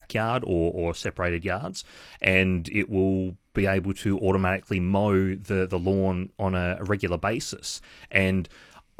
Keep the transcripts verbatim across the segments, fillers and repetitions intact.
backyard or, or separated yards, and it will be able to automatically mow the, the lawn on a, a regular basis. And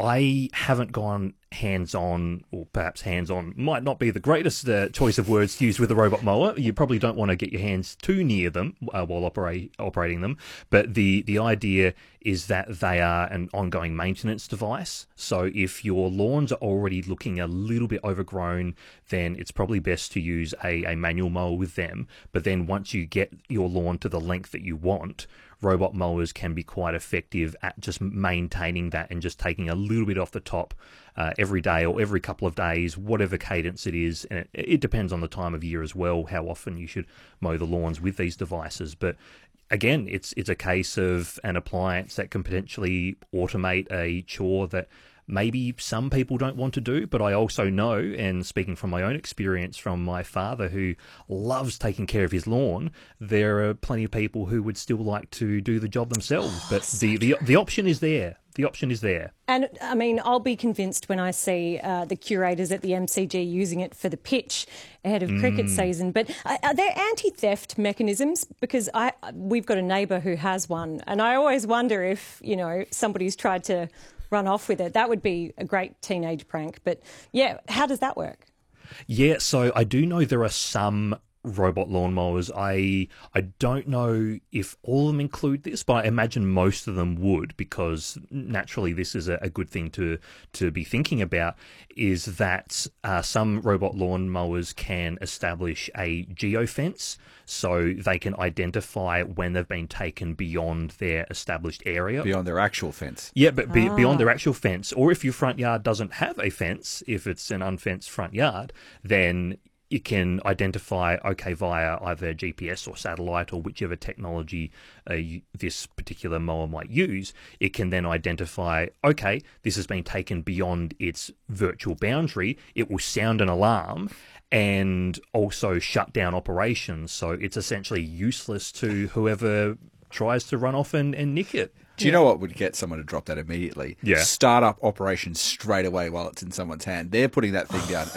I haven't gone hands-on, or perhaps hands-on might not be the greatest uh, choice of words to use with a robot mower. You probably don't want to get your hands too near them uh, while operate, operating them. But the, the idea is that they are an ongoing maintenance device. So if your lawns are already looking a little bit overgrown, then it's probably best to use a, a manual mower with them. But then once you get your lawn to the length that you want, robot mowers can be quite effective at just maintaining that and just taking a little bit off the top uh, every day or every couple of days, whatever cadence it is. And it, it depends on the time of year as well, how often you should mow the lawns with these devices. But again, it's it's a case of an appliance that can potentially automate a chore that maybe some people don't want to do, but I also know, and speaking from my own experience from my father who loves taking care of his lawn, there are plenty of people who would still like to do the job themselves. Oh, but so the, the the option is there. The option is there. And, I mean, I'll be convinced when I see uh, the curators at the M C G using it for the pitch ahead of mm. cricket season. But are, are there anti-theft mechanisms? Because I we've got a neighbour who has one, and I always wonder if, you know, somebody's tried to run off with it. That would be a great teenage prank. But, yeah, how does that work? Yeah, so I do know there are some robot lawnmowers. I I don't know if all of them include this, but I imagine most of them would, because naturally this is a, a good thing to to be thinking about, is that uh, some robot lawnmowers can establish a geofence, so they can identify when they've been taken beyond their established area. Beyond their actual fence. Yeah, but be, ah. beyond their actual fence. Or if your front yard doesn't have a fence, if it's an unfenced front yard, then you can identify, okay, via either G P S or satellite or whichever technology uh, you, this particular mower might use, it can then identify, okay, this has been taken beyond its virtual boundary. It will sound an alarm and also shut down operations. So it's essentially useless to whoever tries to run off and, and nick it. Do you know what would get someone to drop that immediately? Yeah. Start up operations straight away while it's in someone's hand. They're putting that thing down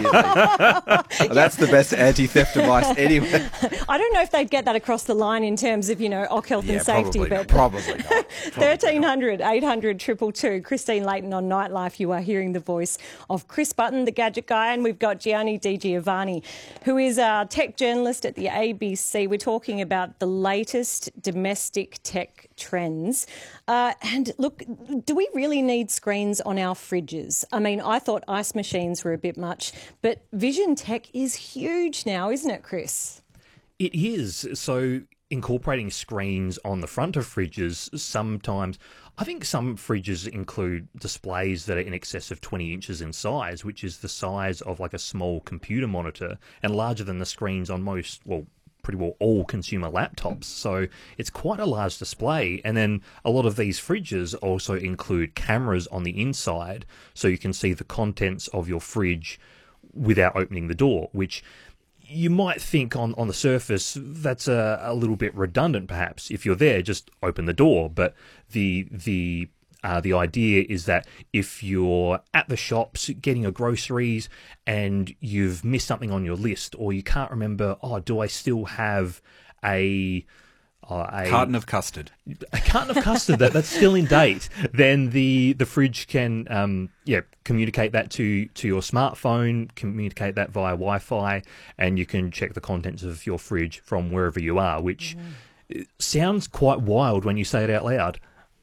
immediately. That's the best anti-theft device anyway. I don't know if they'd get that across the line in terms of, you know, O C health yeah, and safety. Probably but not. Probably not. thirteen hundred, eight hundred, two two two. Christine Layton on Nightlife. You are hearing the voice of Chris Button, the gadget guy, and we've got Gianni Di Giovanni, who is a tech journalist at the A B C. We're talking about the latest domestic tech trends. Uh, and look, do we really need screens on our fridges? I mean, I thought ice machines were a bit much, but vision tech is huge now, isn't it, Chris? It is. So incorporating screens on the front of fridges, sometimes, I think some fridges include displays that are in excess of twenty inches in size, which is the size of like a small computer monitor and larger than the screens on most, well, pretty well all consumer laptops. So it's quite a large display. And then a lot of these fridges also include cameras on the inside, so you can see the contents of your fridge without opening the door, which you might think on, on the surface that's a, a little bit redundant perhaps. If you're there, just open the door. But the the Uh, the idea is that if you're at the shops getting your groceries and you've missed something on your list, or you can't remember, oh, do I still have a... Uh, a carton of custard. A carton of custard that, that's still in date, then the, the fridge can um, yeah communicate that to, to your smartphone, communicate that via Wi-Fi, and you can check the contents of your fridge from wherever you are, which mm-hmm. sounds quite wild when you say it out loud.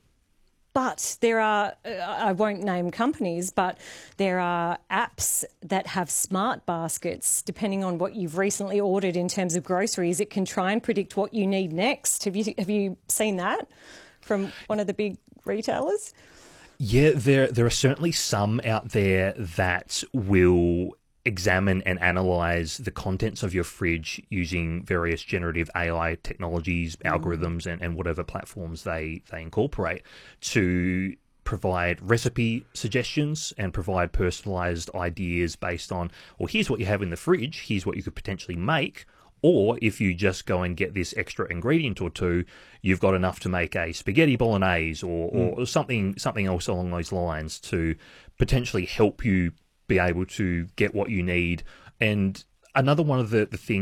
But there are, I won't name companies, but there are apps that have smart baskets. Depending on what you've recently ordered in terms of groceries, it can try and predict what you need next. Have you have you seen that from one of the big retailers? Yeah, there there are certainly some out there that will examine and analyze the contents of your fridge using various generative A I technologies, mm. algorithms, and, and whatever platforms they, they incorporate to provide recipe suggestions and provide personalized ideas based on, well, here's what you have in the fridge, here's what you could potentially make. Or if you just go and get this extra ingredient or two, you've got enough to make a spaghetti bolognese or, mm. or something something else along those lines to potentially help you be able to get what you need. And another one of the, the things